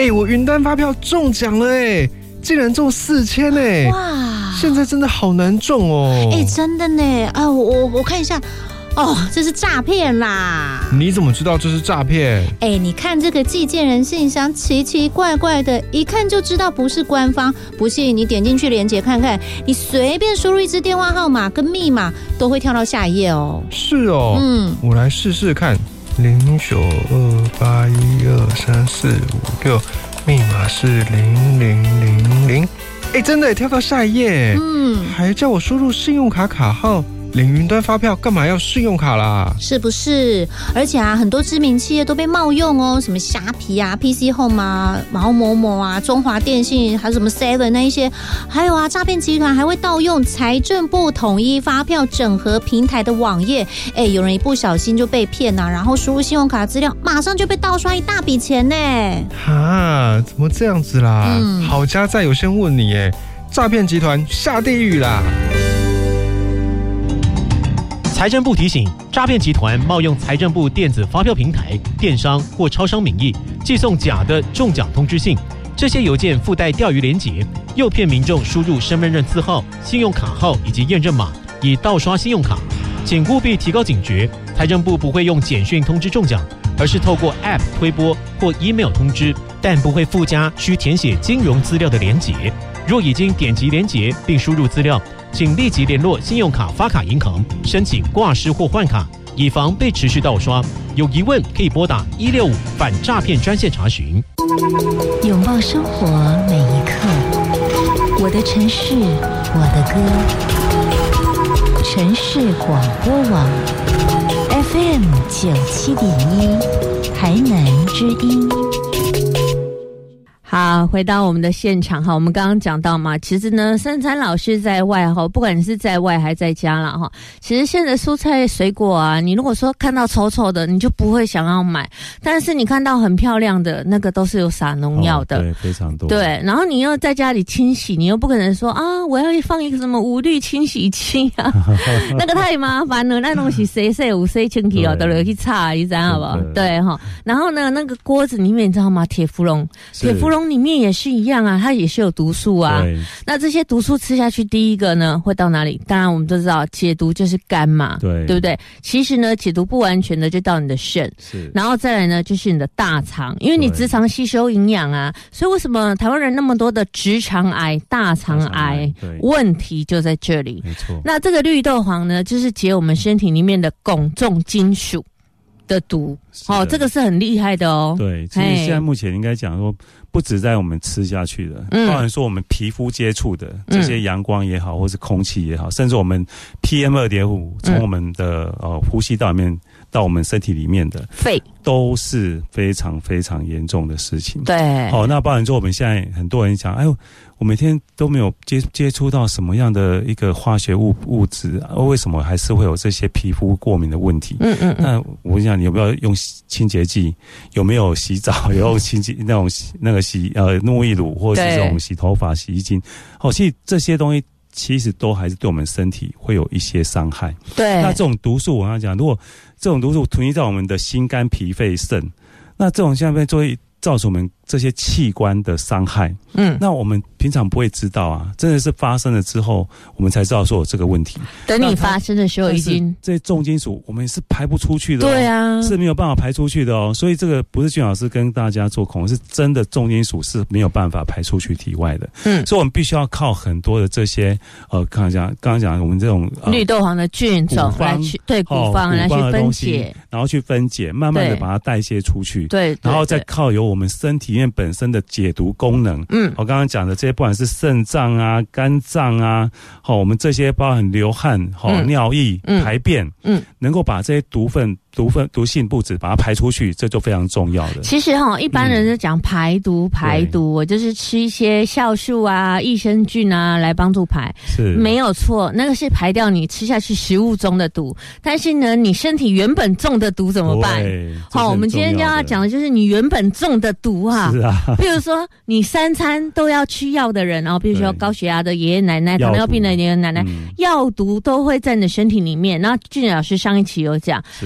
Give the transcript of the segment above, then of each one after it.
我云端发票中奖了哎，竟然中4000哎！哇，现在真的好难中哦！ 哎，真的呢啊，我看一下。哦，这是诈骗啦！ 你怎么知道这是诈骗？ 哎，你看这个寄件人信箱奇奇怪怪的，一看就知道不是官方。不信你点进去连结看看，你随便输入一支电话号码跟密码，都会跳到下一页哦。 是哦，我来试试看，0928123456，密码是0000。哎，真的跳到下一页，还叫我输入信用卡卡号。领云端发票干嘛要信用卡啦？ 是不是？而且啊，很多知名企业都被冒用哦，什么虾皮啊、PC Home 啊、毛某某啊、中华电信，还有什么 Seven 那一些，还有啊，诈骗集团还会盗用财政部统一发票整合平台的网页。哎，有人一不小心就被骗啊，然后输入信用卡资料，马上就被盗刷一大笔钱呢。 哈，怎么这样子啦？好家在有先问你，哎，诈骗集团下地狱啦！ 财政部提醒，诈骗集团冒用财政部电子发票平台、电商或超商名义，寄送假的中奖通知信。这些邮件附带钓鱼连结，诱骗民众输入身份证字号、信用卡号以及验证码，以盗刷信用卡。请务必提高警觉。财政部不会用简讯通知中奖，而是透过 App 推播或 Email 通知，但不会附加需填写金融资料的连结。若已经点击连结并输入资料，请立即联络信用卡发卡银行申请挂失或换卡，以防被持续盗刷。有疑问可以拨打165反诈骗专线查询。 拥抱生活每一刻，我的城市，我的歌。城市广播网 FM 97.1，台南之音。好，回到我们的现场哈，我们刚刚讲到嘛，其实呢，珊珊老师在外哈，不管你是在外还在家啦哈，其实现在蔬菜水果啊，你如果说看到丑丑的，你就不会想要买，但是你看到很漂亮的那个都是有撒农药的， 对，非常多。 对，然后你又在家里清洗，你又不可能说啊，我要放一个什么无氯清洗器啊，那个太麻烦了，那东西谁有谁清洗哦，都得去擦，你知道好不好？对哈，然后呢，那个锅子里面你知道吗？铁氟龙里面也是一样啊，它也是有毒素啊。那这些毒素吃下去，第一个呢会到哪里？当然我们都知道解毒就是肝嘛，对不对？其实呢解毒不完全的就到你的肾，然后再来呢就是你的大肠，因为你直肠吸收营养啊，所以为什么台湾人那么多的直肠癌、大肠癌问题就在这里。没错。那这个绿豆黄呢，就是解我们身体里面的汞重金属的毒，这个是很厉害的哦。对， 其实现在目前应该讲说，不止在我们吃下去的，包含说我们皮肤接触的这些阳光也好，或是空气也好，甚至我们 PM2.5 从我们的呼吸道里面到我们身体里面的肺，都是非常非常严重的事情。 对， 那包含说我们现在很多人讲，哎呦，我每天都没有接触到什么样的一个化学物质，为什么还是会有这些皮肤过敏的问题？那我想你有没有用清洁剂？有没有洗澡？有用清洁那个沐浴乳，或者是这种洗头发、洗衣精？其实这些东西其实都还是对我们身体会有一些伤害。对，那这种毒素我刚才讲，如果这种毒素囤积在我们的心、肝、脾、肺、肾，那这种下面就会造成我们这些器官的伤害。那我们平常不会知道啊，真的是发生了之后，我们才知道说有这个问题。 等你发生的时候，已经这些重金属我们是排不出去的。 对啊， 是没有办法排出去的哦。所以这个不是俊老师跟大家做恐，是真的重金属是没有办法排出去体外的。所以我们必须要靠很多的这些刚刚讲我们这种绿豆黄的菌种来去古方来去分解， 然后去分解，慢慢的把它代谢出去。对，然后再靠由我们身体里面本身的解毒功能。我刚刚讲的这些，不管是肾脏啊、肝脏啊，我们这些包含流汗、尿液、排便，能够把这些毒性物质把它排出去，这就非常重要的。 其实一般人就讲排毒，我就是吃一些酵素啊、益生菌啊来帮助排，是没有错，那个是排掉你吃下去食物中的毒。但是呢，你身体原本中的毒怎么办？我们今天要讲的就是你原本中的毒啊。是啊，比如说你3餐都要吃药的人，比如说高血压的爷爷奶奶、糖尿病的爷爷奶奶，药毒都会在你的身体里面。然后俊老师上一期有讲，我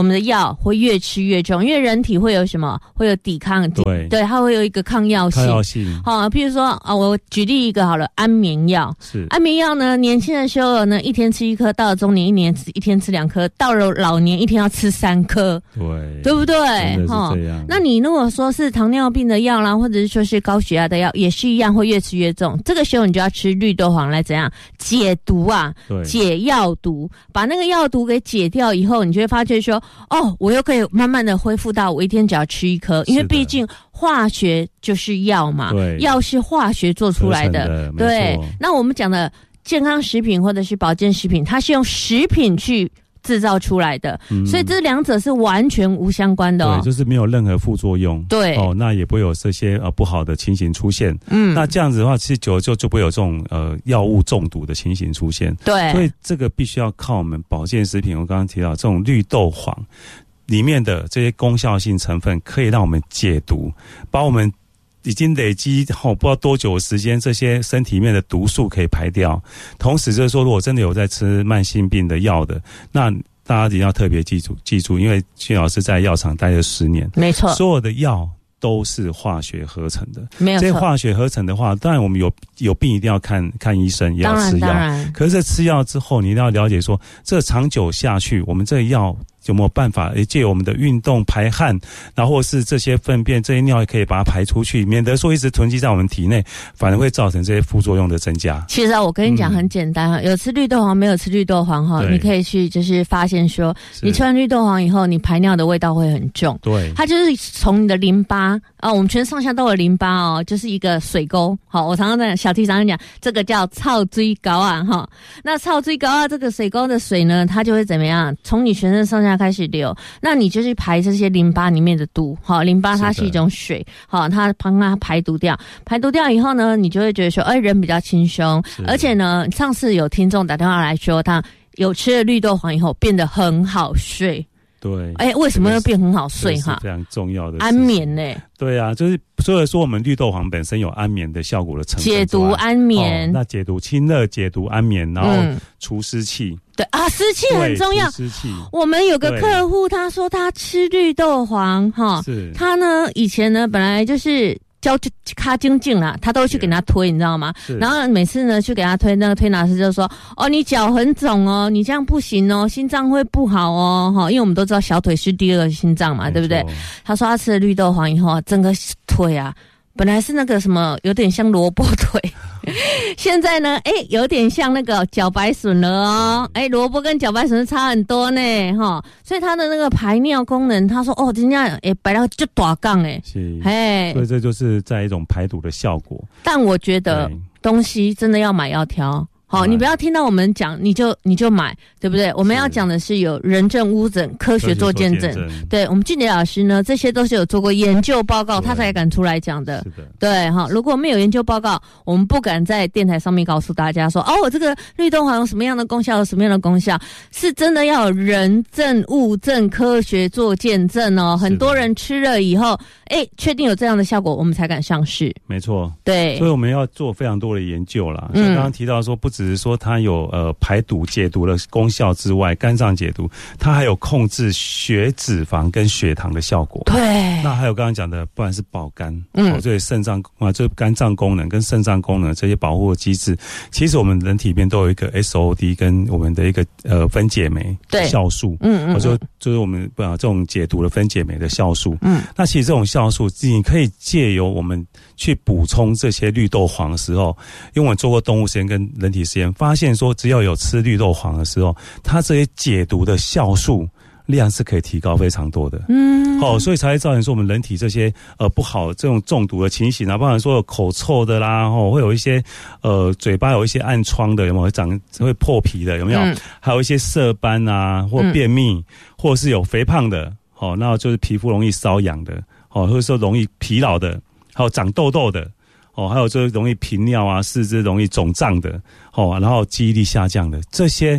我们的药会越吃越重，因为人体会有什么？会有抵抗，对，它会有一个抗药性。好，譬如说我举例一个好了，安眠药。是安眠药呢，年轻的时候呢，一天吃1颗，到了中年一天吃2颗，到了老年一天要吃3颗。对不对？真的是这样。那你如果说是糖尿病的药啦，或者是说是高血压的药，也是一样会越吃越重。这个时候你就要吃绿豆黄来怎样解毒啊？解药毒，把那个药毒给解掉以后，你就会发觉说，我又可以慢慢的恢复到我一天只要吃1颗，因为毕竟化学就是药嘛，药是化学做出来的。对，那我们讲的健康食品或者是保健食品，它是用食品去制造出来的，所以这两者是完全无相关的对，就是没有任何副作用。对，那也不会有这些不好的情形出现。那这样子的话，其实久了就不会有这种药物中毒的情形出现。对，所以这个必须要靠我们保健食品。我刚刚提到这种绿豆黄里面的这些功效性成分，可以让我们解毒，把我们已经累积不知道多久的时间，这些身体里面的毒素可以排掉。同时就是说，如果真的有在吃慢性病的药的，那大家一定要特别记住，因为俊老师在药厂待了10年，没错，所有的药都是化学合成的，没有错。这些化学合成的话，当然我们有病一定要看医生，也要吃药。可是在吃药之后，你一定要了解说，这长久下去，我们这个药有没有办法借由我们的运动排汗，然后或是这些粪便这些尿也可以把它排出去，免得说一直囤积在我们体内，反而会造成这些副作用的增加。其实我跟你讲很简单，有吃绿豆黄没有吃绿豆黄你可以去就是发现说，你吃完绿豆黄以后，你排尿的味道会很重。对，它就是从你的淋巴我们全上下都有淋巴就是一个水沟。好，我常常在小T常常讲，这个叫臭水沟啊那臭水沟啊，这个水沟的水呢，它就会怎么样？从你全身上下开始流，那你就是排这些淋巴里面的毒。好，淋巴它是一种水，好，它帮它排毒掉以后呢，你就会觉得说，人比较轻松。而且呢，上次有听众打电话来说，他有吃了绿豆黄以后变得很好睡。对，为什么要变很好睡哈？非常重要的安眠呢。对啊，就是所以说我们绿豆黄本身有安眠的效果的成分，解毒安眠。那解毒清热、解毒安眠，然后除湿气。对啊，湿气很重要。湿气。我们有个客户，他说他吃绿豆黄他呢以前呢本来就是脚就卡精进啦，他都去给他推，你知道吗？然后每次呢去给他推，那个推拿师就说：“你脚很肿你这样不行心脏会不好因为我们都知道小腿是第2个心脏嘛，对不对？”他说他吃了绿豆黄以后，整个腿本来是那个什么有点像萝卜腿，现在呢有点像那个茭白笋了萝卜跟茭白笋差很多呢所以它的那个排尿功能，他说人家排到就大杠所以这就是在一种排毒的效果。但我觉得东西真的要买要挑。好，你不要听到我们讲你就买，对不对？我们要讲的是有人证屋诊，科学做见证。对，我们俊杰老师呢，这些都是有做过研究报告，他才敢出来讲的。是的，对如果没有研究报告，我们不敢在电台上面告诉大家说，我这个绿豆黄有什么样的功效，有什么样的功效，是真的要有人证物证，科学做见证很多人吃了以后，确定有这样的效果，我们才敢上市。没错，对，所以我们要做非常多的研究啦。像刚刚提到说，不只是说它有排毒解毒的功效之外，肝脏解毒，它还有控制血脂肪跟血糖的效果。对，那还有刚刚讲的，不然是保肝，这肾脏这肝脏功能跟肾脏功能这些保护的机制，其实我们人体里面都有一个 SOD 跟我们的一个分解酶酵素，就是我们这种解毒的分解酶的酵素。那其实这种酵素，你可以借由我们去补充这些绿豆黄的时候，因为我们做过动物实验跟人体实验，发现说只要有吃绿豆黄的时候，它这些解毒的酵素量是可以提高非常多的。所以才会造成说我们人体这些不好这种中毒的情形包含说有口臭的啦，会有一些嘴巴有一些暗疮的，有没有会破皮的，有没有？还有一些色斑或便秘，或者是有肥胖的，那就是皮肤容易瘙痒的，或者说容易疲劳的，还有长痘痘的。还有就是容易频尿四肢容易肿胀的然后记忆力下降的，这些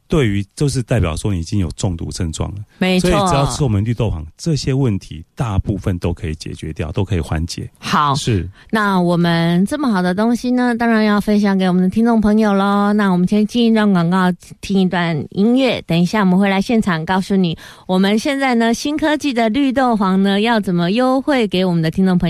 对于就是代表说你已经有中毒症状了， 没错。 所以只要吃我们绿豆黄，这些问题大部分都可以解决掉，都可以缓解。 好， 是。 那我们这么好的东西呢，当然要分享给我们的听众朋友咯。那我们先进一段广告，听一段音乐，等一下我们会来现场告诉你，我们现在呢新科技的绿豆黄呢要怎么优惠给我们的听众朋友。